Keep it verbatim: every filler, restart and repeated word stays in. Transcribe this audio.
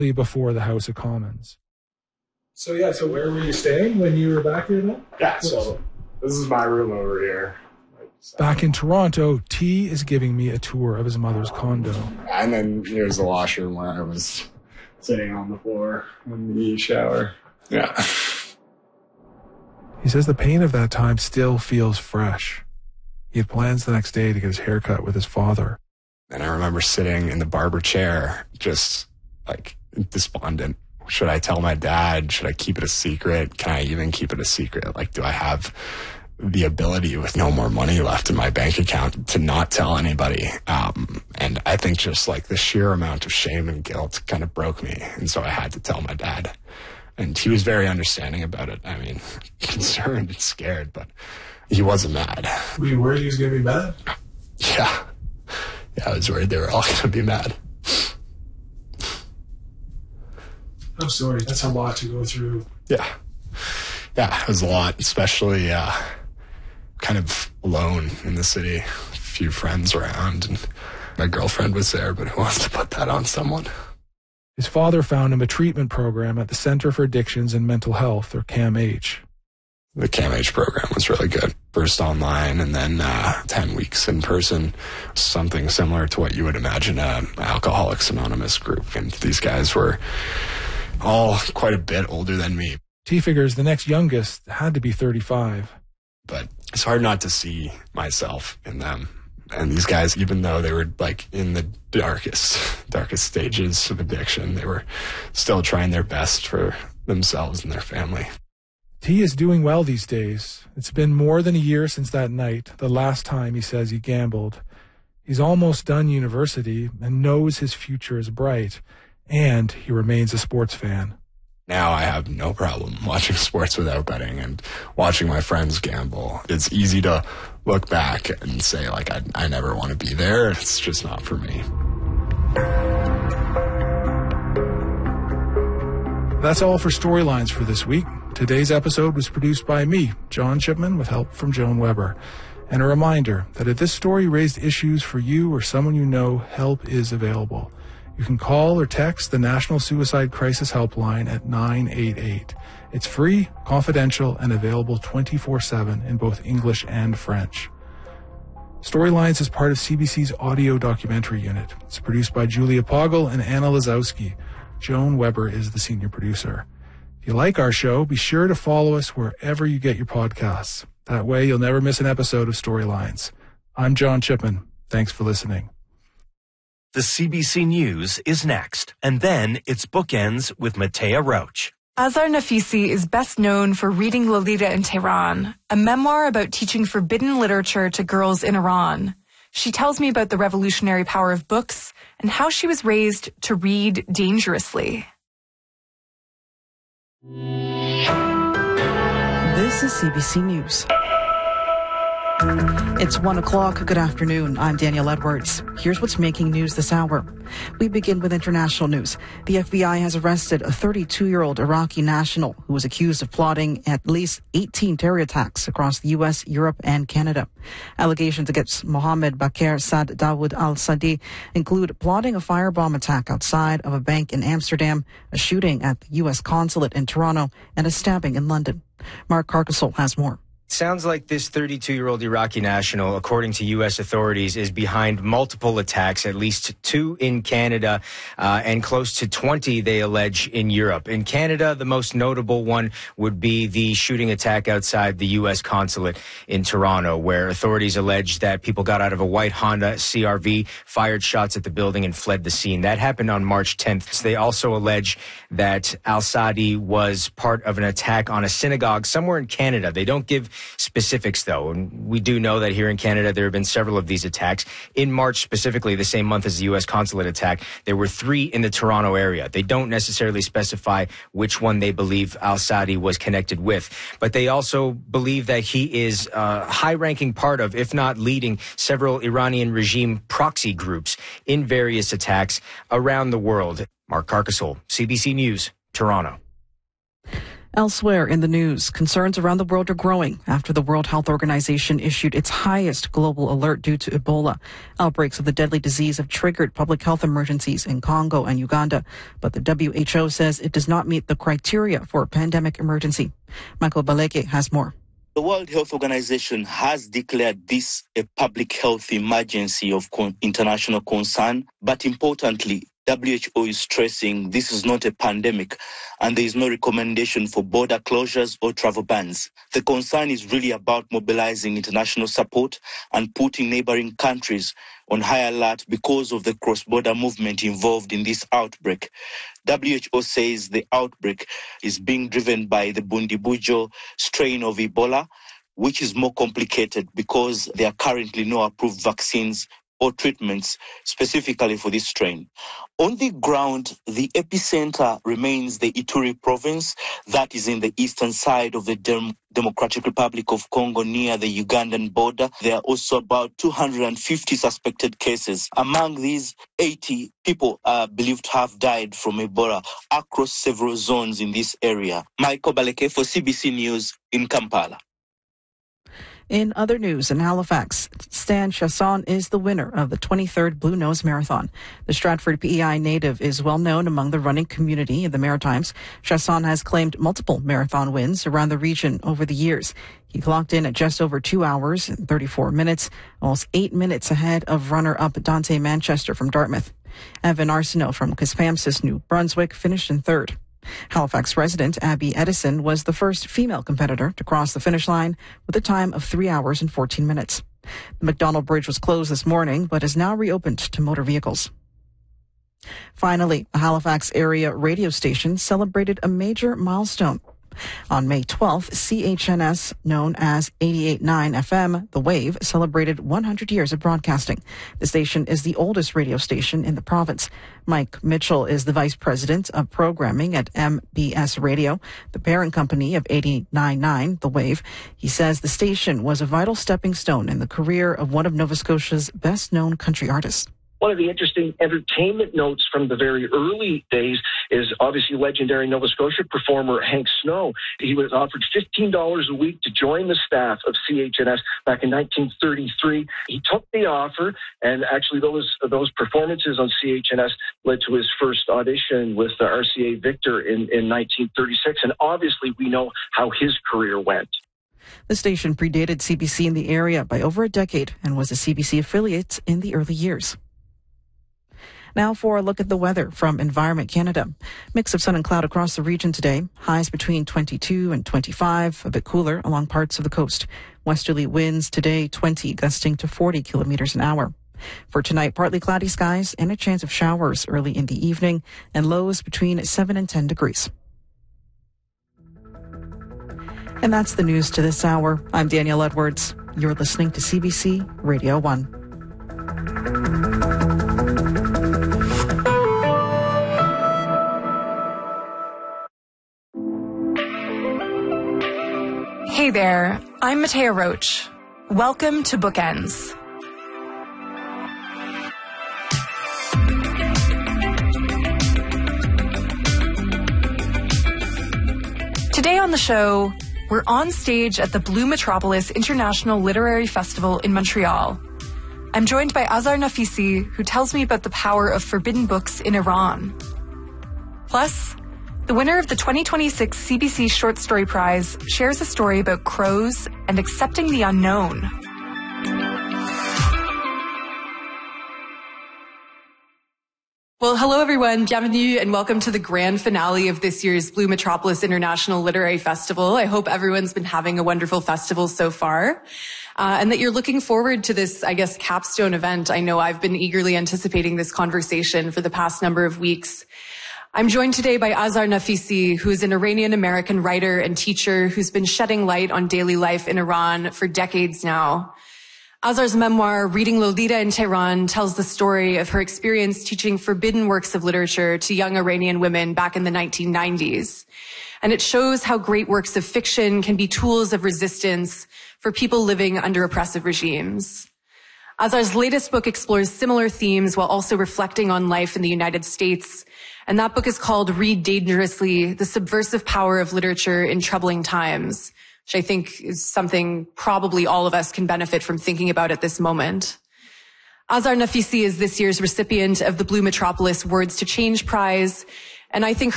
before the House of Commons. So yeah, so where were you staying when you were back here then? Yeah, so this is my room over here. Back in Toronto, T is giving me a tour of his mother's condo. And then here's the washroom where I was sitting on the floor in the shower. Yeah. He says the pain of that time still feels fresh. He had plans the next day to get his hair cut with his father. And I remember sitting in the barber chair, just like despondent. Should I tell my dad? Should I keep it a secret? Can I even keep it a secret? Like, do I have the ability with no more money left in my bank account to not tell anybody? Um, and I think just like the sheer amount of shame and guilt kind of broke me. And so I had to tell my dad. And he was very understanding about it. I mean, concerned and scared, but he wasn't mad. Were you worried he was going to be mad? Yeah. Yeah, I was worried they were all going to be mad. I'm sorry. That's a lot to go through. Yeah. Yeah, it was a lot, especially uh, kind of alone in the city. A few friends around, and my girlfriend was there, but who wants to put that on someone? His father found him a treatment program at the Center for Addictions and Mental Health, or C A M H. The C A M H program was really good. First online and then uh, ten weeks in person. Something similar to what you would imagine a Alcoholics Anonymous group. And these guys were all quite a bit older than me. T figures the next youngest had to be thirty-five. But it's hard not to see myself in them. And these guys, even though they were like in the darkest, darkest stages of addiction, they were still trying their best for themselves and their family. T is doing well these days. It's been more than a year since that night, the last time he says he gambled. He's almost done university and knows his future is bright. And he remains a sports fan. Now I have no problem watching sports without betting and watching my friends gamble. It's easy to look back and say, like, I, I never want to be there. It's just not for me. That's all for Storylines for this week. Today's episode was produced by me, John Chipman, with help from Joan Weber. And a reminder that if this story raised issues for you or someone you know, help is available. You can call or text the National Suicide Crisis Helpline at nine eight eight. It's free, confidential, and available twenty-four seven in both English and French. Storylines is part of C B C's audio documentary unit. It's produced by Julia Poggle and Anna Lazowski. Joan Weber is the senior producer. If you like our show, be sure to follow us wherever you get your podcasts. That way, you'll never miss an episode of Storylines. I'm John Chipman. Thanks for listening. The C B C News is next, and then it's Bookends with Matea Roach. Azar Nafisi is best known for reading Lolita in Tehran, a memoir about teaching forbidden literature to girls in Iran. She tells me about the revolutionary power of books and how she was raised to read dangerously. This is C B C News. It's one o'clock. Good afternoon. I'm Danielle Edwards. Here's what's making news this hour. We begin with international news. The F B I has arrested a thirty-two-year-old Iraqi national who was accused of plotting at least eighteen terror attacks across the U S, Europe, and Canada. Allegations against Mohammed Bakr Saad Dawood al-Sadi include plotting a firebomb attack outside of a bank in Amsterdam, a shooting at the U S consulate in Toronto, and a stabbing in London. Mark Carcasole has more. Sounds like this thirty-two-year-old Iraqi national, according to U S authorities, is behind multiple attacks, at least two in Canada uh, and close to twenty, they allege, in Europe. In Canada, the most notable one would be the shooting attack outside the U S consulate in Toronto, where authorities allege that people got out of a white Honda C R V, fired shots at the building, and fled the scene. That happened on March tenth. They also allege that al-Sadi was part of an attack on a synagogue somewhere in Canada. They don't give specifics, though, and we do know that here in Canada there have been several of these attacks. In March, specifically, the same month as the U S consulate attack, there were three in the Toronto area. They don't necessarily specify which one they believe al-Sadi was connected with, but they also believe that he is a high-ranking part of, if not leading, several Iranian regime proxy groups in various attacks around the world. Mark Carcasole, C B C News, Toronto. Elsewhere in the news, concerns around the world are growing after the World Health Organization issued its highest global alert due to Ebola. Outbreaks of the deadly disease have triggered public health emergencies in Congo and Uganda, but the W H O says it does not meet the criteria for a pandemic emergency. Michael Baleke has more. The World Health Organization has declared this a public health emergency of con- international concern, but importantly, W H O is stressing this is not a pandemic and there is no recommendation for border closures or travel bans. The concern is really about mobilizing international support and putting neighboring countries on high alert because of the cross-border movement involved in this outbreak. W H O says the outbreak is being driven by the Bundibugyo strain of Ebola, which is more complicated because there are currently no approved vaccines or treatments specifically for this strain. On the ground, the epicenter remains the Ituri province that is in the eastern side of the Dem- Democratic Republic of Congo near the Ugandan border. There are also about two hundred fifty suspected cases. Among these, eighty people are believed to have died from Ebola across several zones in this area. Michael Baleke for C B C News in Kampala. In other news, in Halifax, Stan Chasson is the winner of the twenty-third Blue Nose Marathon. The Stratford P E I native is well known among the running community in the Maritimes. Chasson has claimed multiple marathon wins around the region over the years. He clocked in at just over two hours and thirty-four minutes, almost eight minutes ahead of runner-up Dante Manchester from Dartmouth. Evan Arsenault from Quispamsis, New Brunswick, finished in third. Halifax resident Abby Edison was the first female competitor to cross the finish line with a time of three hours and fourteen minutes. The McDonald Bridge was closed this morning, but is now reopened to motor vehicles. Finally, a Halifax area radio station celebrated a major milestone. On May twelfth, C H N S, known as eighty-eight point nine F M, The Wave, celebrated one hundred years of broadcasting. The station is the oldest radio station in the province. Mike Mitchell is the vice president of programming at M B S Radio, the parent company of eighty-nine point nine The Wave. He says the station was a vital stepping stone in the career of one of Nova Scotia's best-known country artists. One of the interesting entertainment notes from the very early days is obviously legendary Nova Scotia performer Hank Snow. He was offered fifteen dollars a week to join the staff of C H N S back in nineteen thirty-three. He took the offer, and actually those those performances on C H N S led to his first audition with the R C A Victor in, in nineteen thirty-six. And obviously we know how his career went. The station predated C B C in the area by over a decade and was a C B C affiliate in the early years. Now for a look at the weather from Environment Canada. Mix of sun and cloud across the region today. Highs between twenty-two and twenty-five, a bit cooler along parts of the coast. Westerly winds today twenty, gusting to forty kilometers an hour. For tonight, partly cloudy skies and a chance of showers early in the evening and lows between seven and ten degrees. And that's the news to this hour. I'm Danielle Edwards. You're listening to C B C Radio one. Hey there, I'm Matea Roach. Welcome to Bookends. Today on the show, we're on stage at the Blue Metropolis International Literary Festival in Montreal. I'm joined by Azar Nafisi, who tells me about the power of forbidden books in Iran. Plus, the winner of the twenty twenty-six C B C Short Story Prize shares a story about crows and accepting the unknown. Well, hello everyone, bienvenue, and welcome to the grand finale of this year's Blue Metropolis International Literary Festival. I hope everyone's been having a wonderful festival so far, uh, and that you're looking forward to this, I guess, capstone event. I know I've been eagerly anticipating this conversation for the past number of weeks. I'm joined today by Azar Nafisi, who is an Iranian-American writer and teacher who's been shedding light on daily life in Iran for decades now. Azar's memoir, Reading Lolita in Tehran, tells the story of her experience teaching forbidden works of literature to young Iranian women back in the nineteen nineties. And it shows how great works of fiction can be tools of resistance for people living under oppressive regimes. Azar's latest book explores similar themes while also reflecting on life in the United States And that book is called Read Dangerously, The Subversive Power of Literature in Troubling Times, which I think is something probably all of us can benefit from thinking about at this moment. Azar Nafisi is this year's recipient of the Blue Metropolis Words to Change Prize, and I think her